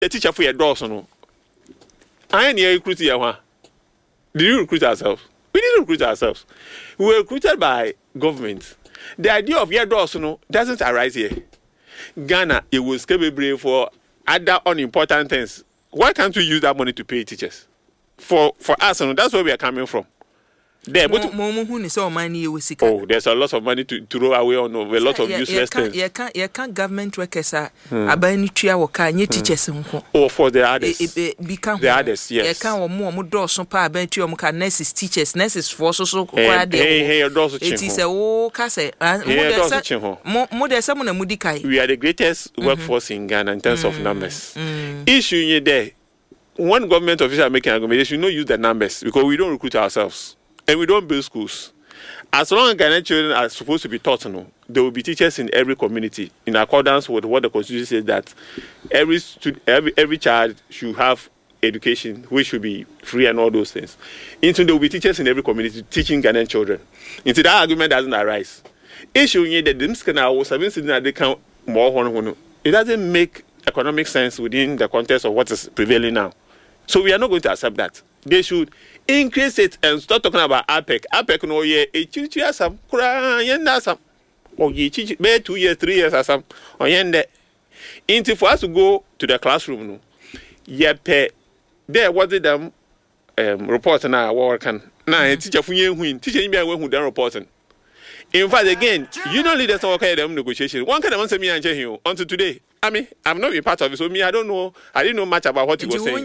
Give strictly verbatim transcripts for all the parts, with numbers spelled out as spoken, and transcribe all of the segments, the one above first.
a teacher for your doors no. I ain't recruit you one. Did you recruit ourselves? We didn't recruit ourselves. We were recruited by government. The idea of your doors no doesn't arise here. Ghana, it was capable for other unimportant things. Why can't we use that money to pay teachers? For for us, and that's where we are coming from. There, but oh, there's a lot of money to, to throw away on a lot of yeah, useless yeah, things. You can't, you can't government workers are about teachers. Oh, for the others, it, it, become the others, yes. You can't more more doors some power about you. Muka nurses, teachers, nurses for so so. Hey, hey, hey, doors. It is a oh, case. More than someone a mudikai. We are the greatest mm-hmm. workforce in Ghana in terms mm-hmm. of numbers. Mm-hmm. Issue in there. One government official making argument, they should not use the numbers because we don't recruit ourselves. And we don't build schools. As long as Ghanaian children are supposed to be taught, no, there will be teachers in every community in accordance with what the Constitution says that every stud- every every child should have education, which should be free and all those things. Into there will be teachers in every community teaching Ghanaian children. Into that argument doesn't arise. Issue in that them scanner was having seen that they can more. It doesn't make economic sense within the context of what is prevailing now. So we are not going to accept that. They should increase it and start talking about A P E C. A P E C no ye e chichi asam kura yenda asam. Or ye chichi be two years, three years asam. Or yende. Into for us to go to the classroom no. Ye pe there what did them um report na working. Na teacher funye win. Teacher be who them reporting. In fact, again, you don't lead us to work at them negotiation. One kind of answer me and you until today. I mean, I've not been part of it, so me, I don't know. I didn't know much about what he was saying.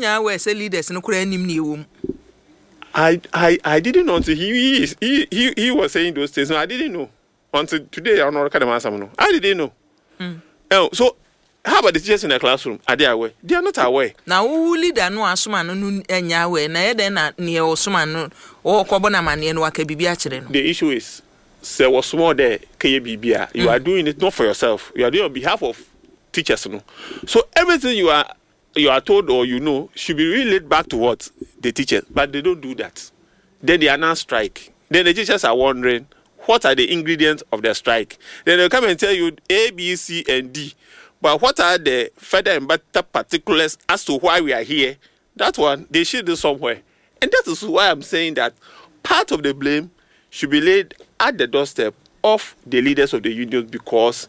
I, I, I didn't know until he, he, he, he, he was saying those things. No, I didn't know until today. I don't know kind of answer. No, I didn't know. Mm. Oh, so how about the teachers in the classroom? Are they aware? They are not aware. Now, who lead no asuma no enyawe na ede na ne osuma no o kwabona mane no aka bibia kire no. The issue is, say was small there K B B A. You mm. are doing it not for yourself. You are doing it on behalf of teachers. No? So everything you are you are told or you know should be relayed back to what the teachers, but they don't do that. Then they announce strike. Then the teachers are wondering what are the ingredients of the strike. Then they'll come and tell you A, B, C, and D. But what are the further and better particulars as to why we are here? That one they should do somewhere, and that is why I'm saying that part of the blame should be laid at the doorstep of the leaders of the unions because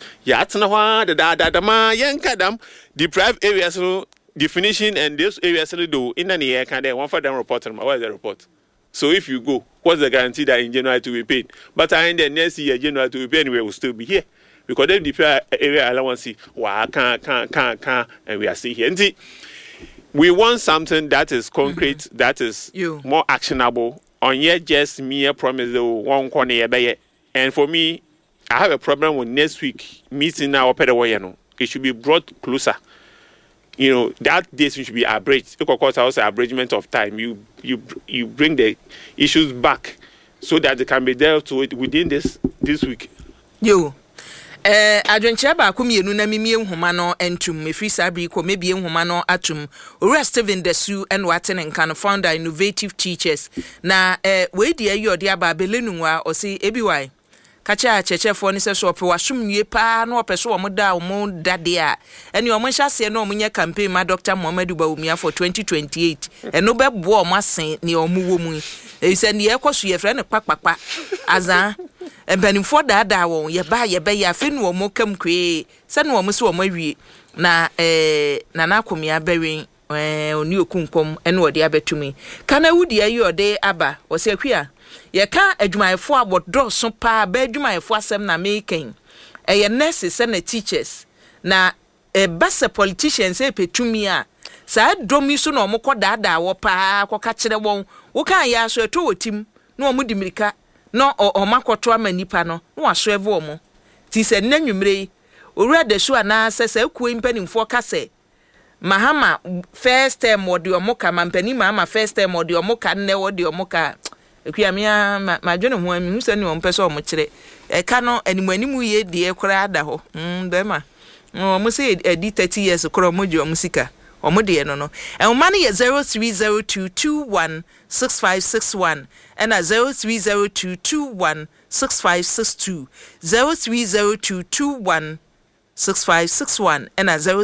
the deprived areas definition and those areas do in the year can they one for them report them. What is the report? So if you go, what's the guarantee that in January to be paid? But I in the next year January to be paid anyway will still be here because then the area allowance wow can can can can and we are still here. And see, we want something that is concrete, mm-hmm. that is you. more actionable. On yet just mere promise the one corner. And for me, I have a problem with next week meeting now. It should be brought closer. You know, that date should be abridged. Of course, also abridgment of time. You you you bring the issues back so that they can be dealt with within this this week. You. Eh adwenche ba akomienu na mimie nhoma no entum mefri sabri ko mebie nhoma no atum owura Steven Desu en watene nkan founder Innovative Teachers na eh we die yode aba belenu wa osi ebiwai kacha chechefo ni se so pe wasumnue pa na opeso wo da wo dade a ene o monhyase na o munye campaign ma Doctor Muhammadu Bawumia for twenty twenty-eight eno bebo o masen ne o muwo mu e se ne ekoso ye fre ne papapa azan ebani for dada won ye ba ye be ya fe no mo kam kwe se no mo se o mawie na eh na na akomia bewen eh oni okunkom ene ode abetumi kana wudi ayi ode aba o se kwia ye ka adwumayefo abodo so pa ba adwumayefo asem na making eh nurses se na teachers na eh base politicians e petumi a sa domi so na mo kodada wo pa koka kire won wo kan ya so eto wotim na mo dimirika no o makoto amanipa no no aso evo omo ti se nanwumre owura Desu ana sese ekuo mpanimfo kase mahama first time odi omoka mampani mahama first time odi omoka nne odi omoka ekuamia madwene ho ami se ne ompese omo kire e ka no animu animu ye die kora ada ho mm bema omo se edi thirty years kora omoji omo sika omo de no no e o mane ye zero three zero two two one six five six one and a zero three zero two two one six five six two zero three zero two two one six five six one and a zero